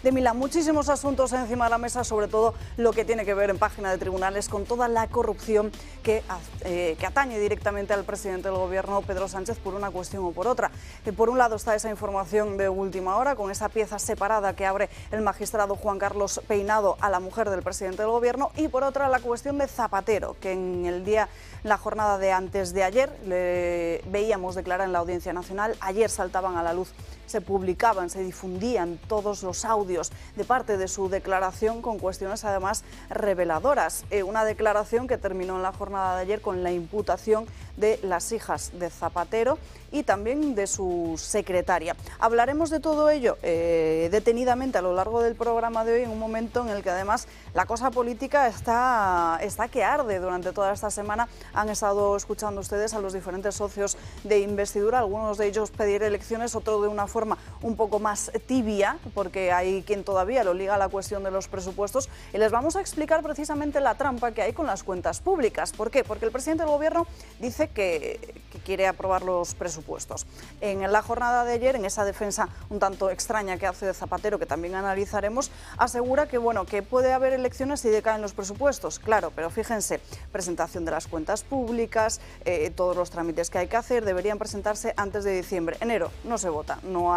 de Milán. Muchísimos asuntos encima de la mesa, sobre todo lo que tiene que ver en página de tribunales con toda la corrupción que atañe directamente al presidente del gobierno, Pedro Sánchez, por una cuestión o por otra. Por un lado está esa información de última hora, con esa pieza separada que abre el magistrado Juan Carlos Peinado a la mujer del presidente del gobierno, y por otra la cuestión de Zapatero, que en la jornada de antes de ayer le veíamos declarar en la Audiencia Nacional. Ayer saltaban a la luz, se publicaban, se difundían todos los audios de parte de su declaración, con cuestiones además reveladoras. Una declaración que terminó en la jornada de ayer con la imputación de las hijas de Zapatero y también de su secretaria. Hablaremos de todo ello detenidamente a lo largo del programa de hoy, en un momento en el que además la cosa política está que arde. Durante toda esta semana han estado escuchando ustedes a los diferentes socios de investidura, algunos de ellos pedir elecciones, otros de una forma un poco más tibia, porque hay quien todavía lo liga a la cuestión de los presupuestos, y les vamos a explicar precisamente la trampa que hay con las cuentas públicas. ¿Por qué? Porque el presidente del gobierno dice que quiere aprobar los presupuestos. En la jornada de ayer, en esa defensa un tanto extraña que hace de Zapatero, que también analizaremos, asegura que puede haber elecciones si decaen los presupuestos. Claro, pero fíjense, presentación de las cuentas públicas, todos los trámites que hay que hacer, deberían presentarse antes de diciembre. Enero no se vota, no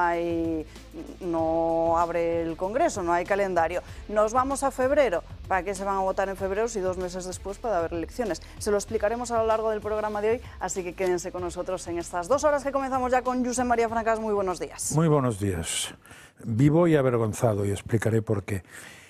abre el Congreso, no hay calendario. Nos vamos a febrero. ¿Para qué se van a votar en febrero si 2 meses después puede haber elecciones? Se lo explicaremos a lo largo del programa de hoy, así que quédense con nosotros en estas 2 horas que comenzamos ya con Josep María Francas. Muy buenos días. Muy buenos días. Vivo y avergonzado, y explicaré por qué.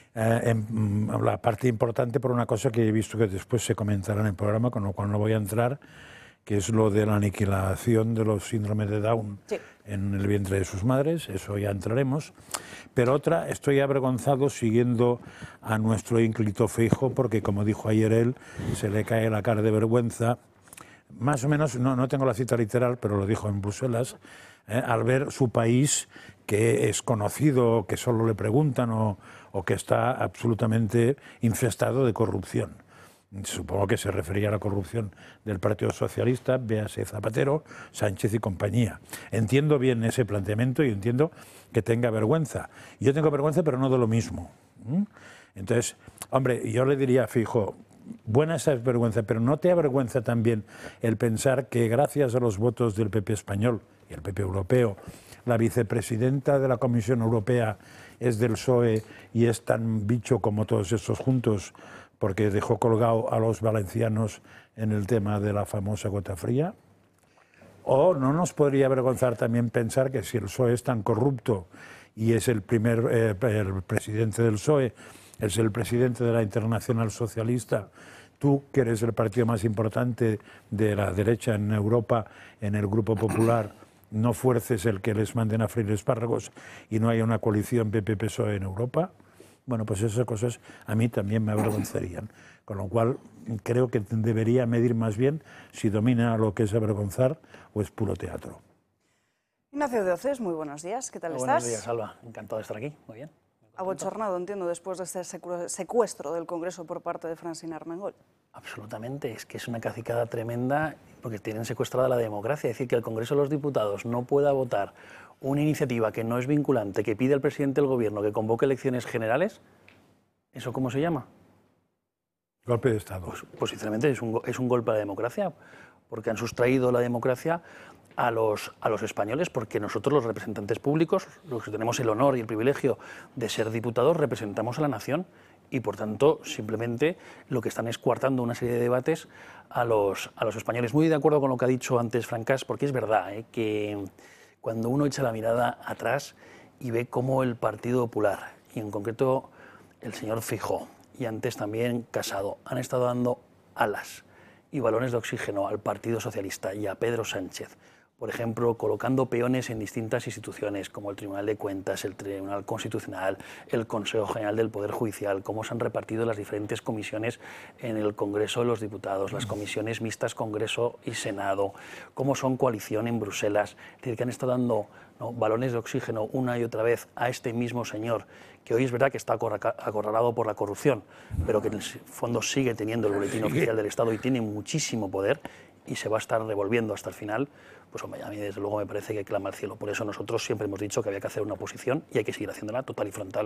La parte importante, por una cosa que he visto que después se comentará en el programa, con lo cual no voy a entrar, que es lo de la aniquilación de los síndromes de Down en el vientre de sus madres. Eso ya entraremos. Pero otra, estoy avergonzado siguiendo a nuestro ínclito Feijóo, porque como dijo ayer él, se le cae la cara de vergüenza, más o menos, no tengo la cita literal, pero lo dijo en Bruselas, al ver su país, que es conocido, que solo le preguntan o que está absolutamente infestado de corrupción. Supongo que se refería a la corrupción del Partido Socialista, véase Zapatero, Sánchez y compañía. Entiendo bien ese planteamiento y entiendo que tenga vergüenza. Yo tengo vergüenza, pero no de lo mismo. Entonces, hombre, yo le diría a Feijóo, buena esa vergüenza, pero ¿no te avergüenza también el pensar que gracias a los votos del PP español y el PP europeo, la vicepresidenta de la Comisión Europea es del PSOE y es tan bicho como todos estos juntos, porque dejó colgado a los valencianos en el tema de la famosa gota fría? ¿O no nos podría avergonzar también pensar que si el PSOE es tan corrupto y es el presidente del PSOE, es el presidente de la Internacional Socialista, tú, que eres el partido más importante de la derecha en Europa, en el Grupo Popular, no fuerces el que les manden a freír espárragos y no haya una coalición PP-PSOE en Europa? Bueno, pues esas cosas a mí también me avergonzarían. Con lo cual, creo que debería medir más bien si domina lo que es avergonzar o es puro teatro. Ignacio de Oces, muy buenos días. ¿Qué tal estás? Buenos días, Alba. Encantado de estar aquí. Muy bien. Abochornado, entiendo, después de este secuestro del Congreso por parte de Francina Armengol. Absolutamente. Es que es una cacicada tremenda porque tienen secuestrada la democracia. Es decir, que el Congreso de los Diputados no pueda votar una iniciativa que no es vinculante, que pide al presidente del Gobierno que convoque elecciones generales, ¿eso cómo se llama? Golpe de Estado. Pues sinceramente es un golpe a la democracia, porque han sustraído la democracia a los españoles, porque nosotros los representantes públicos, los que tenemos el honor y el privilegio de ser diputados, representamos a la nación y por tanto simplemente lo que están es coartando una serie de debates a los españoles. Muy de acuerdo con lo que ha dicho antes Francas, porque es verdad que cuando uno echa la mirada atrás y ve cómo el Partido Popular, y en concreto el señor Feijóo y antes también Casado, han estado dando alas y balones de oxígeno al Partido Socialista y a Pedro Sánchez, por ejemplo, colocando peones en distintas instituciones como el Tribunal de Cuentas, el Tribunal Constitucional, el Consejo General del Poder Judicial, cómo se han repartido las diferentes comisiones en el Congreso de los Diputados, las comisiones mixtas Congreso y Senado, cómo son coalición en Bruselas, es decir, que han estado dando balones de oxígeno una y otra vez a este mismo señor, que hoy es verdad que está acorralado por la corrupción, pero que en el fondo sigue teniendo el boletín oficial del Estado y tiene muchísimo poder y se va a estar revolviendo hasta el final. Pues hombre, a mí desde luego me parece que clama al cielo. Por eso nosotros siempre hemos dicho que había que hacer una oposición y hay que seguir haciéndola total y frontal